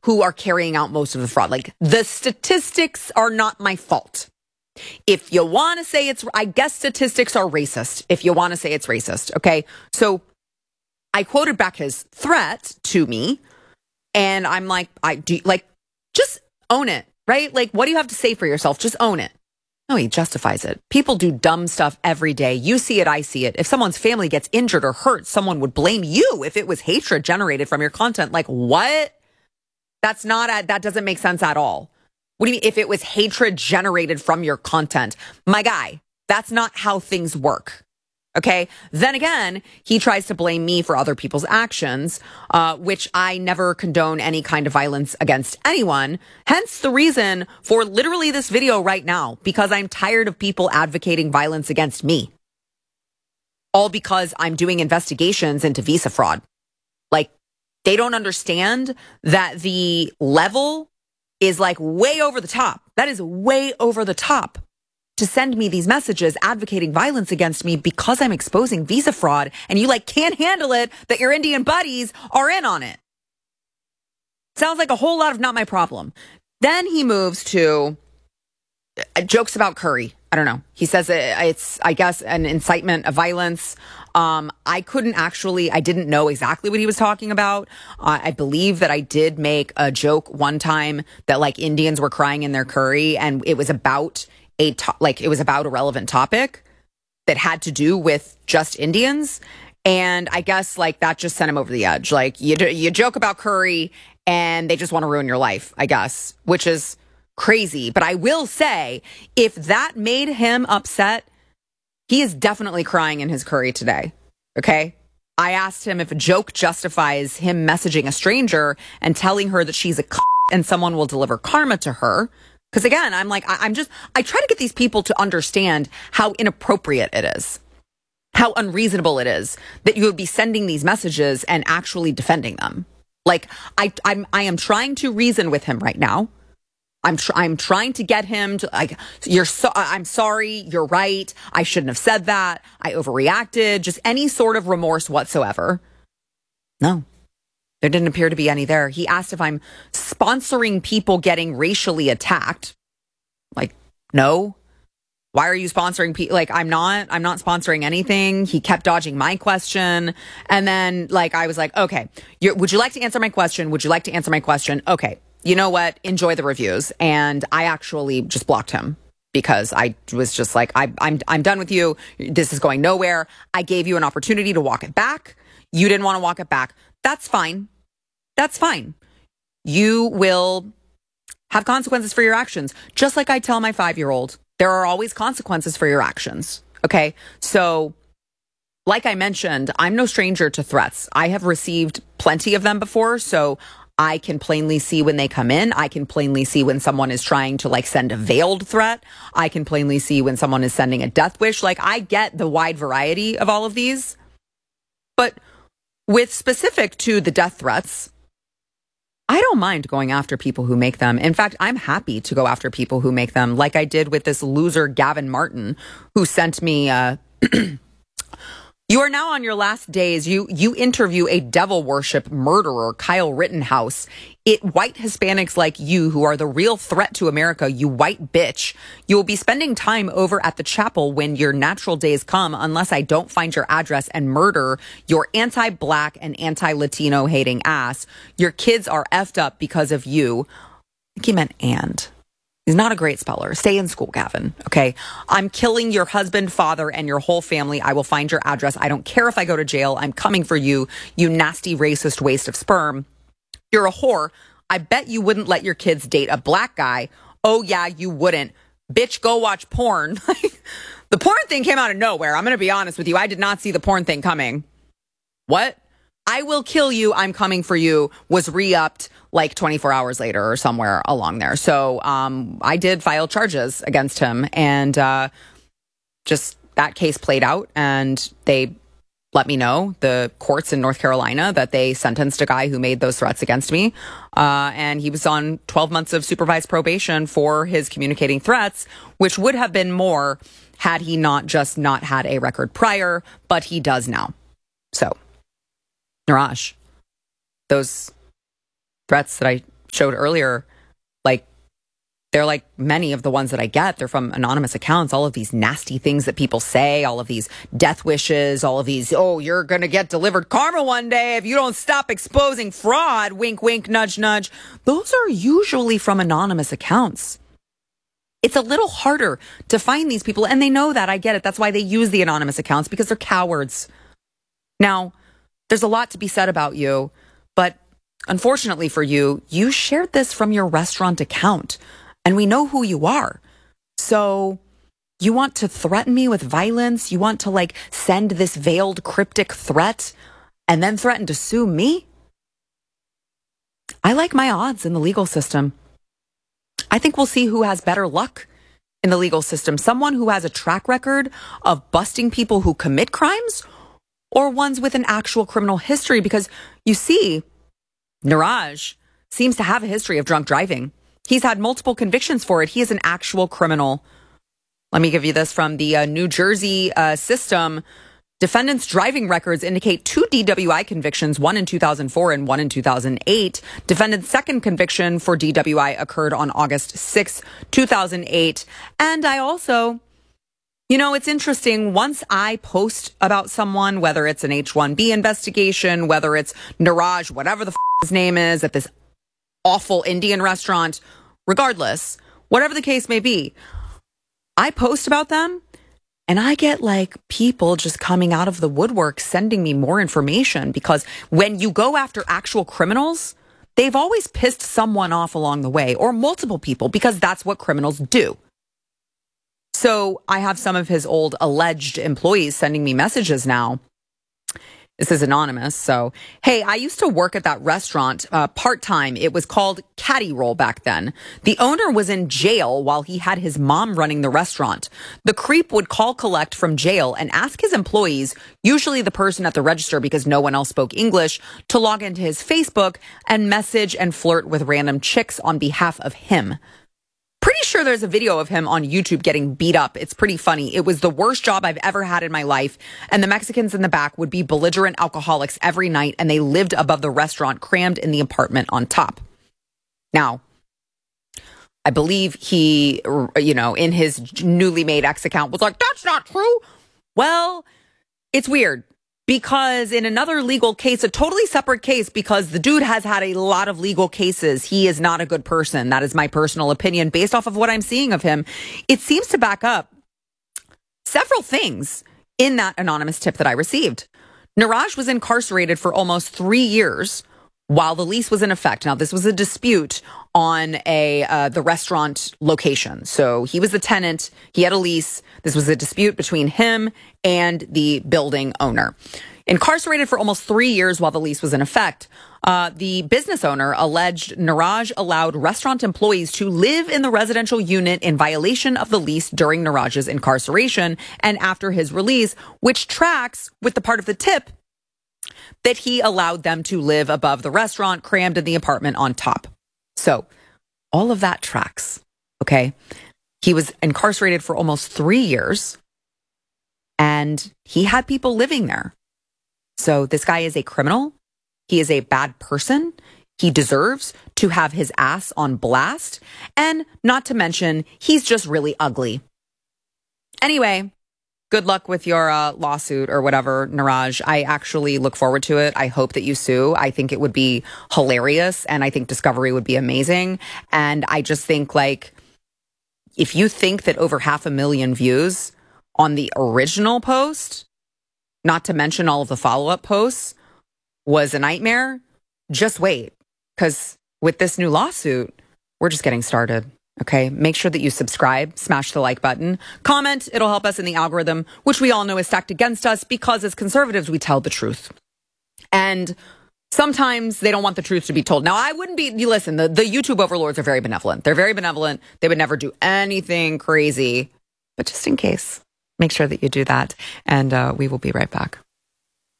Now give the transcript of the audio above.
who are carrying out most of the fraud. Like, the statistics are not my fault. If you want to say I guess statistics are racist. If you want to say it's racist. Okay. So I quoted back his threat to me, and I'm like, just own it, right? Like, what do you have to say for yourself? Just own it. No, he justifies it. People do dumb stuff every day. You see it, I see it. If someone's family gets injured or hurt, someone would blame you if it was hatred generated from your content. Like, what? That doesn't make sense at all. What do you mean if it was hatred generated from your content? My guy, that's not how things work. Okay. Then again, he tries to blame me for other people's actions, which I never condone any kind of violence against anyone. Hence the reason for literally this video right now, because I'm tired of people advocating violence against me. All because I'm doing investigations into visa fraud. Like, they don't understand that the level is like way over the top. That is way over the top. To send me these messages advocating violence against me because I'm exposing visa fraud, and you can't handle it that your Indian buddies are in on it. Sounds like a whole lot of not my problem. Then he moves to jokes about Curry. I don't know. He says it's, I guess, an incitement of violence. I didn't know exactly what he was talking about. I believe that I did make a joke one time that Indians were crying in their curry, and it was about it was about a relevant topic that had to do with just Indians. And I guess that just sent him over the edge. You joke about curry and they just want to ruin your life, I guess, which is crazy. But I will say, if that made him upset, he is definitely crying in his curry today. Okay. I asked him if a joke justifies him messaging a stranger and telling her that she's a and someone will deliver karma to her. Because again, I'm I try to get these people to understand how inappropriate it is, how unreasonable it is that you would be sending these messages and actually defending them. I am trying to reason with him right now. I'm trying to get him to I'm sorry, you're right. I shouldn't have said that. I overreacted. Just any sort of remorse whatsoever. No. There didn't appear to be any there. He asked if I'm sponsoring people getting racially attacked. No. Why are you sponsoring people? I'm not sponsoring anything. He kept dodging my question. And then I was like, okay, would you like to answer my question? Would you like to answer my question? Okay. You know what? Enjoy the reviews. And I actually just blocked him because I was just I'm done with you. This is going nowhere. I gave you an opportunity to walk it back. You didn't want to walk it back. That's fine. That's fine. You will have consequences for your actions. Just like I tell my 5-year-old, there are always consequences for your actions. Okay. So like I mentioned, I'm no stranger to threats. I have received plenty of them before. So I can plainly see when they come in. I can plainly see when someone is trying to send a veiled threat. I can plainly see when someone is sending a death wish. I get the wide variety of all of these. But with specific to the death threats, I don't mind going after people who make them. In fact, I'm happy to go after people who make them, like I did with this loser Gavin Martin, who sent me you are now on your last days. You interview a devil worship murderer, Kyle Rittenhouse. White Hispanics like you who are the real threat to America, you white bitch. You will be spending time over at the chapel when your natural days come, unless I don't find your address and murder your anti-black and anti-Latino hating ass. Your kids are effed up because of you. I think he meant and. He's not a great speller. Stay in school, Gavin. Okay. I'm killing your husband, father, and your whole family. I will find your address. I don't care if I go to jail. I'm coming for you, you nasty racist waste of sperm. You're a whore. I bet you wouldn't let your kids date a black guy. Oh, yeah, you wouldn't. Bitch, go watch porn. The porn thing came out of nowhere. I'm going to be honest with you. I did not see the porn thing coming. What? I will kill you. I'm coming for you was re-upped 24 hours later or somewhere along there. So I did file charges against him, and just that case played out, and they let me know, the courts in North Carolina, that they sentenced a guy who made those threats against me. And he was on 12 months of supervised probation for his communicating threats, which would have been more had he not had a record prior, but he does now. So, Niraj, those threats that I showed earlier, like, they're like many of the ones that I get. They're from anonymous accounts. All of these nasty things that people say, all of these death wishes, all of these, oh, you're going to get delivered karma one day if you don't stop exposing fraud. Wink, wink, nudge, nudge. Those are usually from anonymous accounts. It's a little harder to find these people, and they know that. I get it. That's why they use the anonymous accounts, because they're cowards. Now, there's a lot to be said about you, but unfortunately for you, you shared this from your restaurant account. And we know who you are. So you want to threaten me with violence? You want to like send this veiled cryptic threat and then threaten to sue me? I like my odds in the legal system. I think we'll see who has better luck in the legal system. Someone who has a track record of busting people who commit crimes, or ones with an actual criminal history. Because you see, Niraj seems to have a history of drunk driving. He's had multiple convictions for it. He is an actual criminal. Let me give you this from the New Jersey system. Defendants' driving records indicate 2 DWI convictions, one in 2004 and one in 2008. Defendant's second conviction for DWI occurred on August 6, 2008. And I also, it's interesting. Once I post about someone, whether it's an H-1B investigation, whether it's Niraj, whatever the his name is, at this awful Indian restaurant, regardless, whatever the case may be, I post about them and I get like people just coming out of the woodwork sending me more information, because when you go after actual criminals, they've always pissed someone off along the way, or multiple people, because that's what criminals do. So I have some of his old alleged employees sending me messages now. This is anonymous. So, hey, I used to work at that restaurant part-time. It was called Caddy Roll back then. The owner was in jail while he had his mom running the restaurant. The creep would call collect from jail and ask his employees, usually the person at the register because no one else spoke English, to log into his Facebook and message and flirt with random chicks on behalf of him. Pretty sure there's a video of him on YouTube getting beat up. It's pretty funny. It was the worst job I've ever had in my life. And the Mexicans in the back would be belligerent alcoholics every night, and they lived above the restaurant, crammed in the apartment on top. Now, I believe he, in his newly made X account was like, that's not true. Well, it's weird. Because in another legal case, a totally separate case, because the dude has had a lot of legal cases, he is not a good person. That is my personal opinion based off of what I'm seeing of him. It seems to back up several things in that anonymous tip that I received. Niraj was incarcerated for almost 3 years while the lease was in effect. Now, this was a dispute on the restaurant location. So he was the tenant. He had a lease. This was a dispute between him and the building owner. Incarcerated for almost 3 years while the lease was in effect, the business owner alleged Niraj allowed restaurant employees to live in the residential unit in violation of the lease during Niraj's incarceration and after his release, which tracks with the part of the tip that he allowed them to live above the restaurant, crammed in the apartment on top. So all of that tracks, okay? He was incarcerated for almost 3 years, and he had people living there. So this guy is a criminal. He is a bad person. He deserves to have his ass on blast. And not to mention, he's just really ugly. Anyway, good luck with your lawsuit or whatever, Niraj. I actually look forward to it. I hope that you sue. I think it would be hilarious, and I think Discovery would be amazing. And I just think, like, if you think that over 500,000 views on the original post, not to mention all of the follow-up posts, was a nightmare, just wait. Because with this new lawsuit, we're just getting started. Okay, make sure that you subscribe, smash the like button, comment. It'll help us in the algorithm, which we all know is stacked against us because as conservatives, we tell the truth. And sometimes they don't want the truth to be told. Now, I wouldn't be, listen, the YouTube overlords are very benevolent. They're very benevolent. They would never do anything crazy. But just in case, make sure that you do that. And we will be right back.